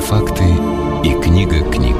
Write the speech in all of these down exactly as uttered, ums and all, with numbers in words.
Артефакты и книга книг.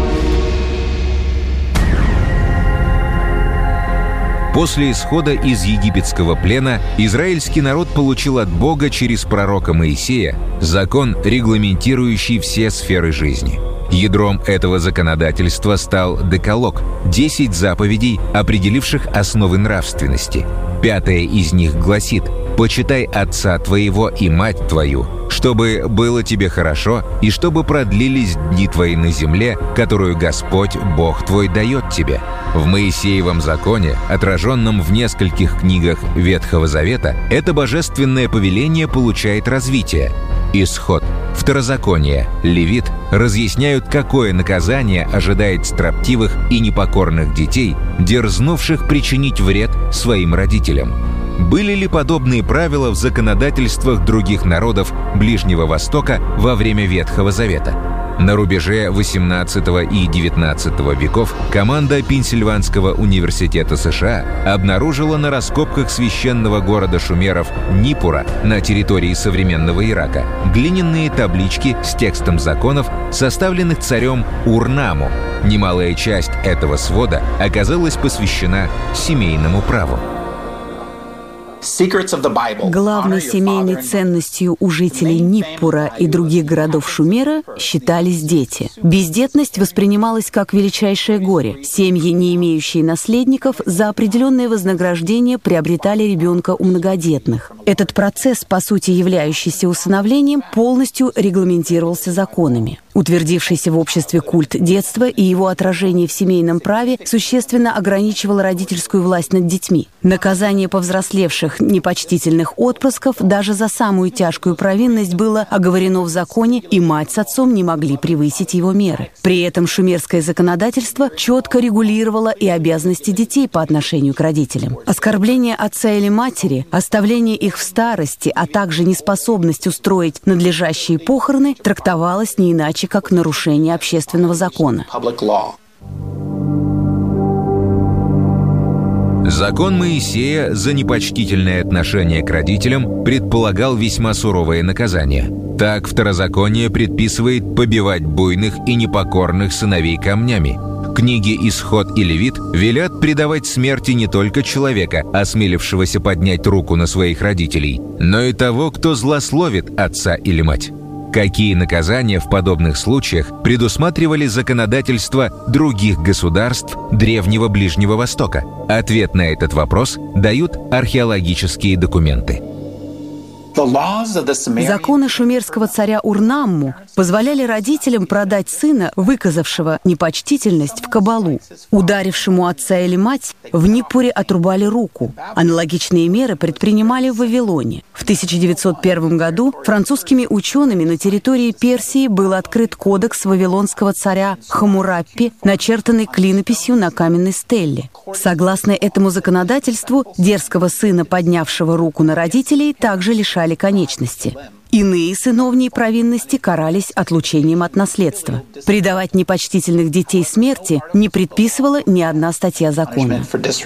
После исхода из египетского плена израильский народ получил от Бога через пророка Моисея закон, регламентирующий все сферы жизни. Ядром этого законодательства стал Декалог – десять заповедей, определивших основы нравственности. Пятая из них гласит: «Почитай отца твоего и мать твою, чтобы было тебе хорошо и чтобы продлились дни твои на земле, которую Господь, Бог твой, дает тебе». В Моисеевом законе, отраженном в нескольких книгах Ветхого Завета, это божественное повеление получает развитие. Исход, Второзаконие, Левит разъясняют, какое наказание ожидает строптивых и непокорных детей, дерзнувших причинить вред своим родителям. Были ли подобные правила в законодательствах других народов Ближнего Востока во время Ветхого Завета? На рубеже восемнадцатого и девятнадцатого веков команда Пенсильванского университета США обнаружила на раскопках священного города шумеров Нипура на территории современного Ирака глиняные таблички с текстом законов, составленных царем Урнаму. Немалая часть этого свода оказалась посвящена семейному праву. Главной семейной ценностью у жителей Ниппура и других городов Шумера считались дети. Бездетность воспринималась как величайшее горе. Семьи, не имеющие наследников, за определенное вознаграждение приобретали ребенка у многодетных. Этот процесс, по сути являющийся усыновлением, полностью регламентировался законами. Утвердившийся в обществе культ детства и его отражение в семейном праве существенно ограничивало родительскую власть над детьми. Наказание повзрослевших непочтительных отпрысков даже за самую тяжкую провинность было оговорено в законе, и мать с отцом не могли превысить его меры. При этом шумерское законодательство четко регулировало и обязанности детей по отношению к родителям. Оскорбление отца или матери, оставление их в старости, а также неспособность устроить надлежащие похороны трактовалось не иначе, как нарушение общественного закона. Закон Моисея за непочтительное отношение к родителям предполагал весьма суровое наказание. Так, Второзаконие предписывает побивать буйных и непокорных сыновей камнями. Книги «Исход» и «Левит» велят предавать смерти не только человека, осмелившегося поднять руку на своих родителей, но и того, кто злословит отца или мать. Какие наказания в подобных случаях предусматривали законодательство других государств Древнего Ближнего Востока? Ответ на этот вопрос дают археологические документы. Законы шумерского царя Урнамму позволяли родителям продать сына, выказавшего непочтительность, в кабалу. Ударившему отца или мать в Ниппуре отрубали руку. Аналогичные меры предпринимали в Вавилоне. В тысяча девятьсот первом году французскими учеными на территории Персии был открыт кодекс вавилонского царя Хаммураппи, начертанный клинописью на каменной стелле. Согласно этому законодательству, дерзкого сына, поднявшего руку на родителей, также лишали конечности. Иные сыновние провинности карались отлучением от наследства. Предавать непочтительных детей смерти не предписывала ни одна статья закона.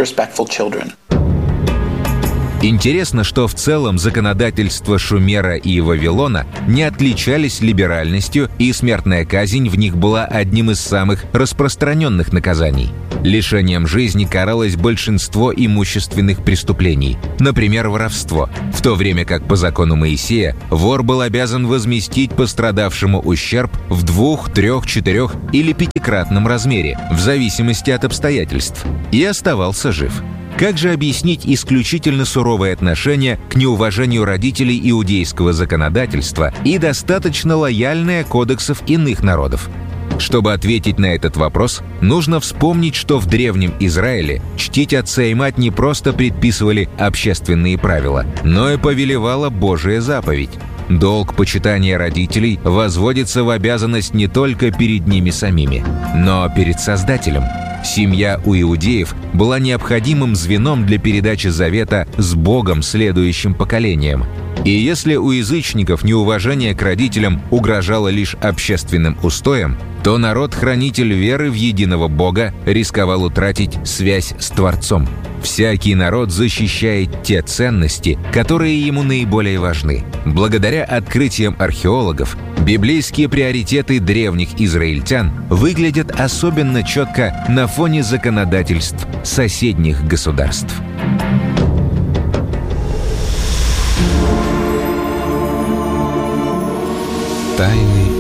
Интересно, что в целом законодательства Шумера и Вавилона не отличались либеральностью, и смертная казнь в них была одним из самых распространенных наказаний. Лишением жизни каралось большинство имущественных преступлений, например, воровство, в то время как по закону Моисея вор был обязан возместить пострадавшему ущерб в двух, трех, четырех или пятикратном размере, в зависимости от обстоятельств, и оставался жив. Как же объяснить исключительно суровое отношение к неуважению родителей иудейского законодательства и достаточно лояльное кодексов иных народов? Чтобы ответить на этот вопрос, нужно вспомнить, что в Древнем Израиле чтить отца и мать не просто предписывали общественные правила, но и повелевала Божия заповедь. Долг почитания родителей возводится в обязанность не только перед ними самими, но перед Создателем. Семья у иудеев была необходимым звеном для передачи завета с Богом следующим поколениям. И если у язычников неуважение к родителям угрожало лишь общественным устоем, то народ-хранитель веры в единого Бога рисковал утратить связь с Творцом. Всякий народ защищает те ценности, которые ему наиболее важны. Благодаря открытиям археологов, библейские приоритеты древних израильтян выглядят особенно четко на фоне законодательств соседних государств. Тайны